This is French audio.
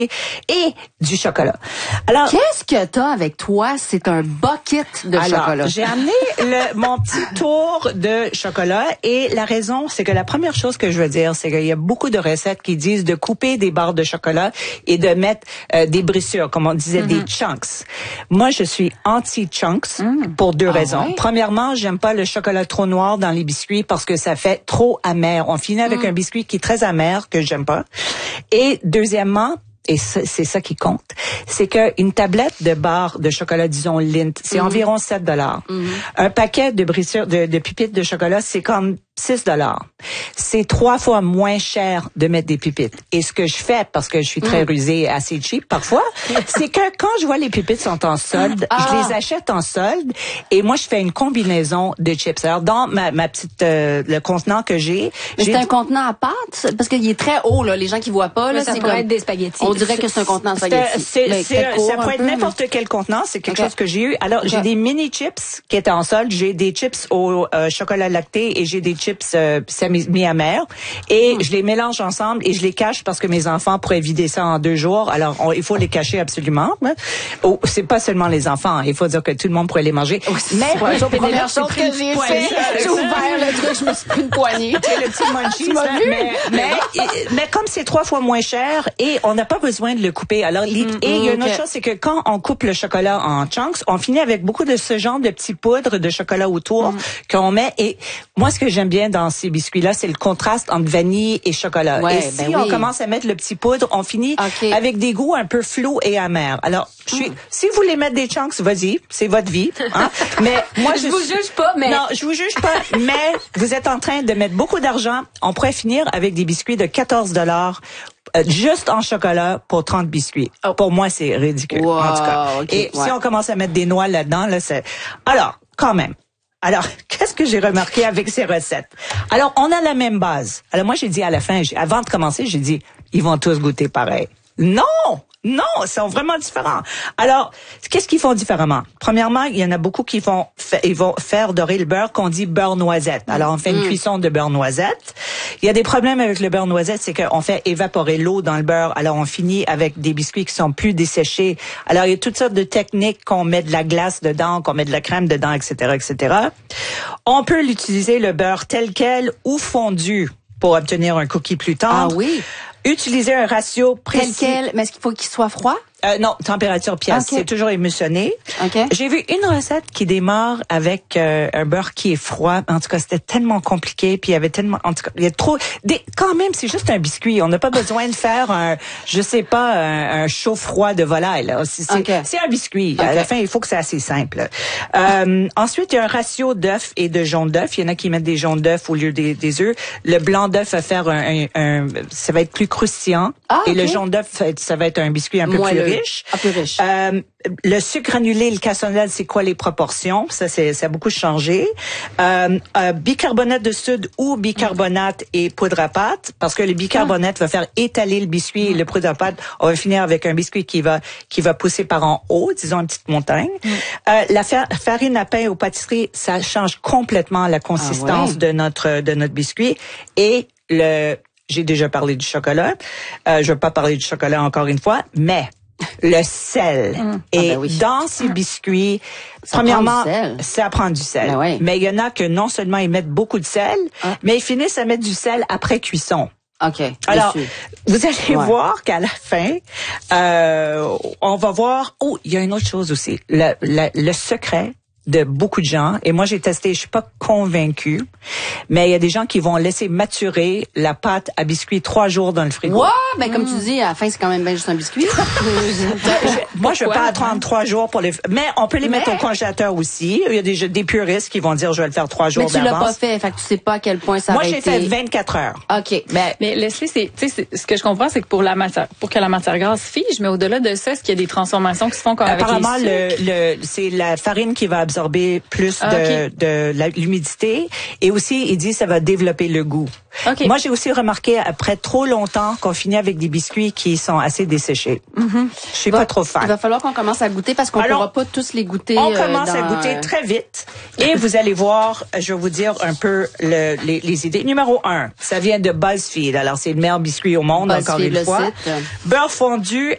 et du chocolat. Alors, qu'est-ce que t'as avec toi? C'est un bucket de chocolat. J'ai amené mon petit tour de chocolat et la raison, c'est que la première chose que je veux dire, c'est qu'il y a beaucoup de recettes qui disent de couper des barres de chocolat et de mettre des brissures, comme on disait, des chunks. Moi, je suis anti-chunks pour deux raisons. Ouais? Premièrement, j'aime pas le chocolat trop noir dans les biscuits parce que ça fait trop amer. On finit avec un biscuit qui est très amer, que j'aime pas. Et deuxièmement, et c'est ça qui compte, c'est que une tablette de barres de chocolat, disons Lindt, c'est environ 7 $. Un paquet de brissures, de pipites de chocolat, c'est comme 6 $. C'est 3 fois moins cher de mettre des pipites. Et ce que je fais, parce que je suis très rusée, assez cheap parfois, c'est que quand je vois les pipites sont en solde, je les achète en solde et moi je fais une combinaison de chips. Alors dans ma petite le contenant que j'ai, c'est un contenant à pâte parce qu'il est très haut là, les gens qui voient pas là, ça pourrait être des spaghettis. On dirait que c'est un contenant de spaghettis. Ça pourrait être n'importe quel contenant, c'est quelque chose que j'ai eu. Alors j'ai des mini chips qui étaient en solde, j'ai des chips au chocolat lacté et j'ai des chips semi-amers et je les mélange ensemble et je les cache parce que mes enfants pourraient vider ça en 2 jours. Alors il faut les cacher absolument. C'est pas seulement les enfants, il faut dire que tout le monde pourrait les manger. Mais la première chose que j'ai fait, j'ai ouvert le truc, je me suis pris une poignée. Le petit munchie. Mais comme c'est 3 fois moins cher et on n'a pas besoin de le couper. Alors et il y a une autre chose, c'est que quand on coupe le chocolat en chunks, on finit avec beaucoup de ce genre de petits poudres de chocolat autour qu'on met. Et moi, ce que j'aime bien dans ces biscuits-là, c'est le contraste entre vanille et chocolat. Ouais, et si on commence à mettre le petit poudre, on finit avec des goûts un peu flous et amers. Alors, si vous voulez mettre des chunks, vas-y, c'est votre vie. Hein? Mais moi, je vous juge pas, mais non, je vous juge pas. Mais vous êtes en train de mettre beaucoup d'argent. On pourrait finir avec des biscuits de 14 $. Juste en chocolat pour 30 biscuits. Pour moi, c'est ridicule, en tout cas. Et si on commence à mettre des noix là-dedans, là, c'est... Alors, quand même. Alors, qu'est-ce que j'ai remarqué avec ces recettes? Alors, on a la même base. Alors, moi, j'ai dit à la fin, avant de commencer, j'ai dit, ils vont tous goûter pareil. Non! Non, ils sont vraiment différents. Alors, qu'est-ce qu'ils font différemment? Premièrement, il y en a beaucoup qui ils vont faire dorer le beurre qu'on dit beurre noisette. Alors, on fait une cuisson de beurre noisette. Il y a des problèmes avec le beurre noisette, c'est qu'on fait évaporer l'eau dans le beurre. Alors, on finit avec des biscuits qui sont plus desséchés. Alors, il y a toutes sortes de techniques qu'on met de la glace dedans, qu'on met de la crème dedans, etc., etc. On peut l'utiliser, le beurre tel quel ou fondu pour obtenir un cookie plus tendre. Ah oui. Utiliser un ratio précis. Tel quel, mais est-ce qu'il faut qu'il soit froid? Non, température pièce. C'est toujours émulsionné. J'ai vu une recette qui démarre avec un beurre qui est froid. En tout cas, c'était tellement compliqué. Puis il y avait tellement, en tout cas, il y a trop. Quand même, c'est juste un biscuit. On n'a pas besoin de faire un chaud froid de volaille. Là. C'est un biscuit. À la fin, il faut que c'est assez simple. Ensuite, il y a un ratio d'œufs et de jaune d'œufs. Il y en a qui mettent des jaunes d'œufs au lieu des œufs. Le blanc d'œuf va faire ça va être plus croustillant. Et le jaune d'œuf, ça va être un biscuit un peu plus riche. Plus riche. Le sucre granulé, le cassonade, c'est quoi les proportions? Ça a beaucoup changé. Bicarbonate de soude ou bicarbonate et poudre à pâte, parce que le bicarbonate va faire étaler le biscuit et le poudre à pâte, on va finir avec un biscuit qui va pousser par en haut, disons une petite montagne. La farine à pain aux pâtisseries, ça change complètement la consistance de notre biscuit. Et j'ai déjà parlé du chocolat. Je vais pas parler du chocolat encore une fois, mais le sel. Et dans ces biscuits, premièrement, ça prend du sel. Mais il y en a que non seulement ils mettent beaucoup de sel, mais ils finissent à mettre du sel après cuisson. Alors, vous allez voir qu'à la fin, on va voir... Oh, il y a une autre chose aussi. Le secret de beaucoup de gens, et moi j'ai testé, je suis pas convaincue, mais il y a des gens qui vont laisser maturer la pâte à biscuit 3 jours dans le frigo. Ben comme tu dis, à la fin c'est quand même bien juste un biscuit. Moi je vais pas attendre 3 jours pour les, mais on peut les mettre au congélateur aussi. Il y a des puristes qui vont dire je vais le faire 3 jours d'avance. Mais tu l'as pas fait tu sais pas à quel point ça Moi a j'ai fait 24 heures. Mais Leslie, ce que je comprends, c'est que pour que la matière grasse fige, mais au-delà de ça, est-ce qu'il y a des transformations qui se font comme apparemment avec les sucres? c'est la farine qui va absorber plus de l'humidité, et aussi il dit ça va développer le goût. Moi j'ai aussi remarqué après trop longtemps qu'on finit avec des biscuits qui sont assez desséchés. Je suis pas trop fan. Il va falloir qu'on commence à goûter parce qu'on pourra pas tous les goûter. On commence à goûter très vite et vous allez voir, je vais vous dire un peu les idées. Numéro 1, ça vient de BuzzFeed. Alors c'est le meilleur biscuit au monde, encore une fois. Beurre fondu